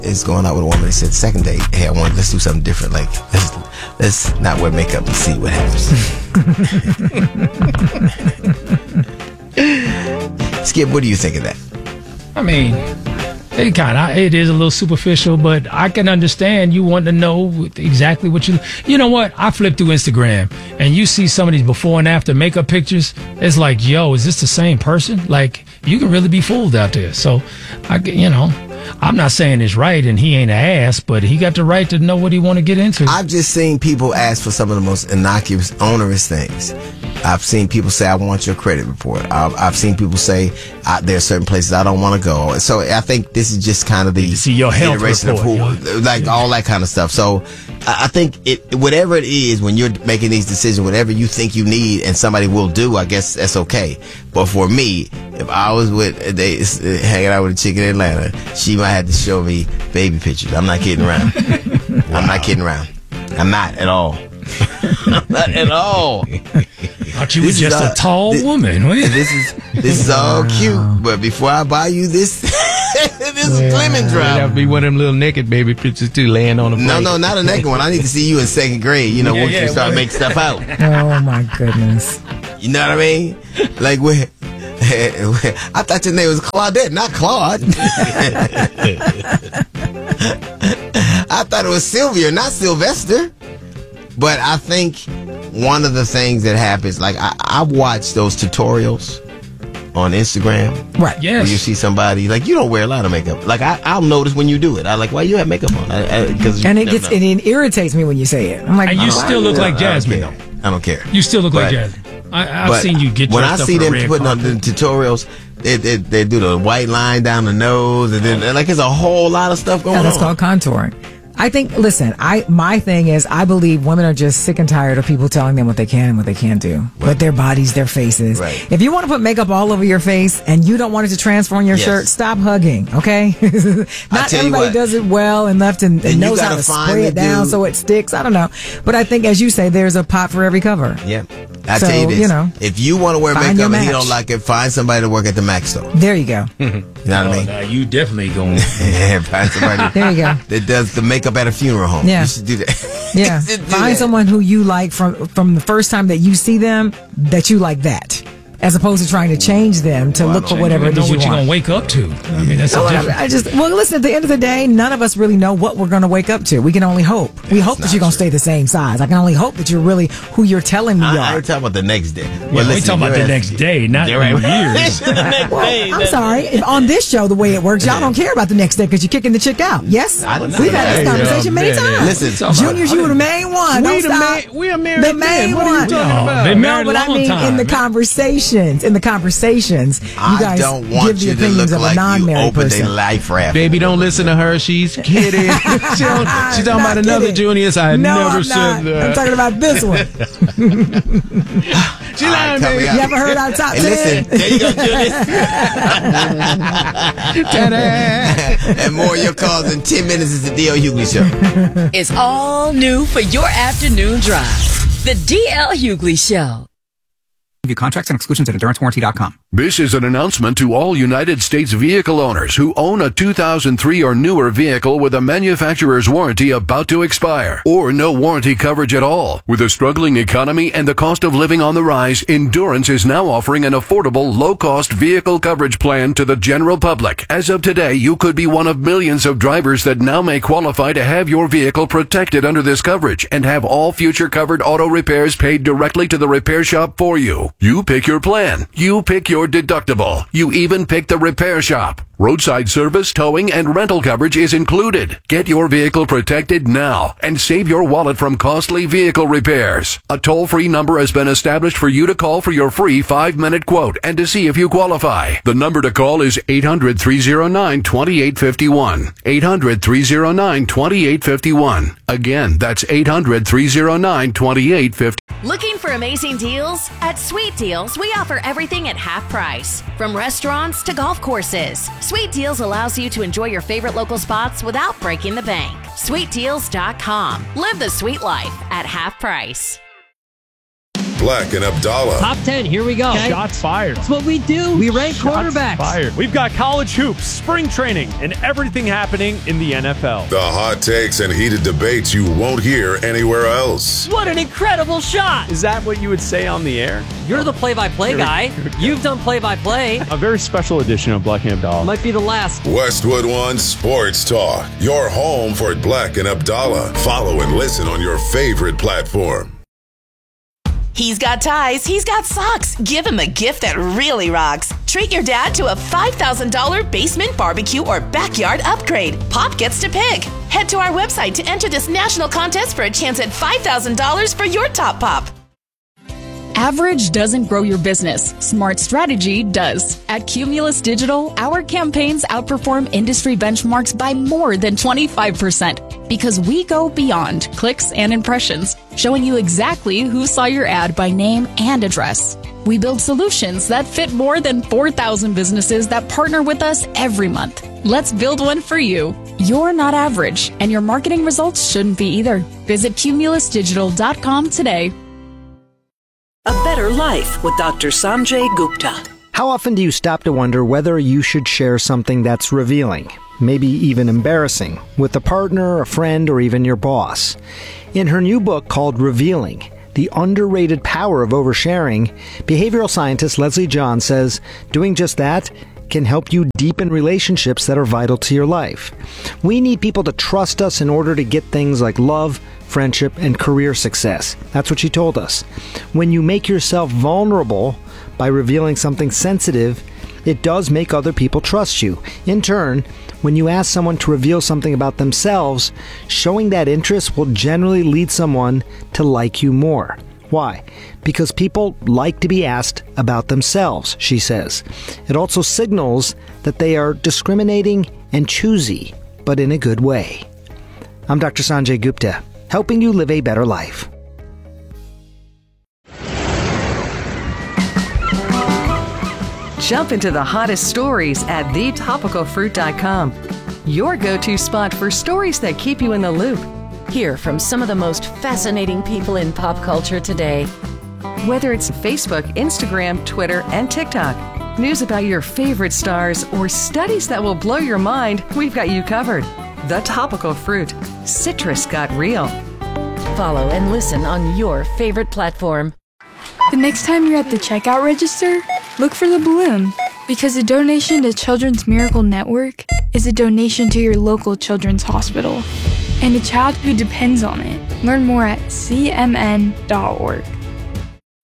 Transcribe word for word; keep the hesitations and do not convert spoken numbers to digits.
is going out with a woman. They said second date, hey, I want let's do something different. Like let's let's not wear makeup and see what happens. Skip, what do you think of that? I mean, it kind of it is a little superficial, but I can understand you want to know exactly what you. You know what? I flip through Instagram and you see some of these before and after makeup pictures. It's like, yo, is this the same person? Like, you can really be fooled out there. So, I you know. I'm not saying it's right and he ain't an ass, but he got the right to know what he want to get into. I've just seen people ask for some of the most innocuous, onerous things. I've seen people say, I want your credit report. I've, I've seen people say, I, there are certain places I don't want to go. So I think this is just kind of the you see your health report, of who, like yeah. all that kind of stuff. So I think it, whatever it is, when you're making these decisions, whatever you think you need and somebody will do, I guess that's okay. But for me, if I was with, they hanging out with a chick in Atlanta, she might have to show me baby pictures. I'm not kidding around. Wow. I'm not kidding around. I'm not at all. Not at all. Thought you were just all, a tall this, woman. This is this is all cute, but before I buy you this, this is yeah, lemon drop. That'd be one of them little naked baby pictures too, laying on the plate. No, no, not a naked one. I need to see you in second grade. You know, yeah, once yeah, you start making stuff out. Oh my goodness. You know what I mean? Like where. I thought your name was Claudette, not Claude. I thought it was Sylvia, not Sylvester. But I think one of the things that happens, like I, I watch those tutorials on Instagram. Right. Yes. Where you see somebody, like, you don't wear a lot of makeup. Like, I, I'll notice when you do it. I like, why you have makeup on? I, I, cause and it gets, and it irritates me when you say it. I'm like, and you oh, still look like Jasmine, I I don't care. You still look but, like Jasmine. I, I've seen you get when I stuff see them red putting carpet. on the tutorials, they, they, they do the white line down the nose, and then like there's a whole lot of stuff going yeah, that's on. That's called contouring. I think, listen, I my thing is I believe women are just sick and tired of people telling them what they can and what they can't do right. with their bodies, their faces. Right. If you want to put makeup all over your face and you don't want it to transfer on your yes. shirt, stop hugging, okay? Not everybody does it well and left and, and knows how to spray it down dude. so it sticks. I don't know. But I think, as you say, there's a pot for every cover. Yeah. I so, tell you this, you know, if you want to wear makeup and you don't like it, find somebody to work at the Mac store. There you go. You know what I mean? Now you definitely going yeah, find somebody there you go. that does the makeup at a funeral home. Yeah. You should do that. Yeah. do Find that. someone who you like from from the first time that you see them, that you like that. As opposed to trying to change them to well, look for whatever it is you what want. You're going to wake up to. I mean, that's no, a different. I just, well, listen, at the end of the day, none of us really know what we're going to wake up to. We can only hope. We That's hope that you're going to stay the same size. I can only hope that you're really who you're telling me I, you are. I ain't talking about the next day. Yeah, Well, we listen, talking about the you're next asking- day, not You're right. years. The next Well, day, I'm that's- sorry. If on this show, the way it works, y'all don't care about the next day because you're kicking the chick out. Yes? I didn't We've say had that. this conversation many Yeah, times. Listen, Juniors, you were the main one. We Don't the stop. man, we are married The main men. What are one. you talking No, about? they No, married but a I long mean, time. in the conversations, in the conversations, you I guys don't want give the you to opinions look of a like you non-married opened person. a life raft. Baby, don't listen to her. She's kidding. she don't, she's talking Not about another kidding. Junius. I no, never I'm said not. that. I'm talking about this one. She All lying, right, coming baby. up. You ever heard our top Hey, listen, ten? there you go, Julius. Ta-da. And more of your calls in ten minutes is the D L Hughley Show. It's all new for your afternoon drive. The D L Hughley Show. View contracts and exclusions at endurance warranty dot com. This is an announcement to all United States vehicle owners who own a two thousand three or newer vehicle with a manufacturer's warranty about to expire, or no warranty coverage at all. With a struggling economy and the cost of living on the rise, Endurance is now offering an affordable, low-cost vehicle coverage plan to the general public. As of today, you could be one of millions of drivers that now may qualify to have your vehicle protected under this coverage and have all future covered auto repairs paid directly to the repair shop for you. You pick your plan. You pick your deductible. You even pick the repair shop. Roadside service, towing, and rental coverage is included. Get your vehicle protected now and save your wallet from costly vehicle repairs. A toll-free number has been established for you to call for your free five-minute quote and to see if you qualify. The number to call is eight hundred, three oh nine, two eight five one. eight hundred, three oh nine, two eight five one. Again, that's eight hundred, three oh nine, two eight five one. Looking for amazing deals? At Sweet Deals, we offer everything at half price. From restaurants to golf courses, Sweet Deals allows you to enjoy your favorite local spots without breaking the bank. sweet deals dot com. Live the sweet life at half price. Black and Abdallah. Top ten, here we go. Okay. Shots fired. That's what we do. We rank Shots quarterbacks. Fired. We've got college hoops, spring training, and everything happening in the N F L. The hot takes and heated debates you won't hear anywhere else. What an incredible shot. Is that what you would say on the air? You're the play-by-play guy. You've done play-by-play. A very special edition of Black and Abdallah. Might be the last. Westwood One Sports Talk. Your home for Black and Abdallah. Follow and listen on your favorite platform. He's got ties, he's got socks. Give him a gift that really rocks. Treat your dad to a five thousand dollars basement barbecue or backyard upgrade. Pop gets to pick. Head to our website to enter this national contest for a chance at five thousand dollars for your top pop. Average doesn't grow your business. Smart strategy does. At Cumulus Digital, our campaigns outperform industry benchmarks by more than twenty-five percent because we go beyond clicks and impressions, showing you exactly who saw your ad by name and address. We build solutions that fit more than four thousand businesses that partner with us every month. Let's build one for you. You're not average, and your marketing results shouldn't be either. Visit cumulus digital dot com today. A Better Life with Doctor Sanjay Gupta. How often do you stop to wonder whether you should share something that's revealing, maybe even embarrassing, with a partner, a friend, or even your boss? In her new book called Revealing, The Underrated Power of Oversharing, behavioral scientist Leslie John says doing just that can help you deepen relationships that are vital to your life. We need people to trust us in order to get things like love, friendship, and career success. That's what she told us. When you make yourself vulnerable by revealing something sensitive, it does make other people trust you. In turn, when you ask someone to reveal something about themselves, showing that interest will generally lead someone to like you more. Why? Because people like to be asked about themselves, she says. It also signals that they are discriminating and choosy, but in a good way. I'm Doctor Sanjay Gupta, helping you live a better life. Jump into the hottest stories at the topical fruit dot com. Your go-to spot for stories that keep you in the loop. Hear from some of the most fascinating people in pop culture today. Whether it's Facebook, Instagram, Twitter, and TikTok, news about your favorite stars, or studies that will blow your mind, we've got you covered. The Topical Fruit. Citrus got real. Follow and listen on your favorite platform. The next time you're at the checkout register, look for the balloon, because a donation to Children's Miracle Network is a donation to your local children's hospital and a child who depends on it. Learn more at c m n dot org.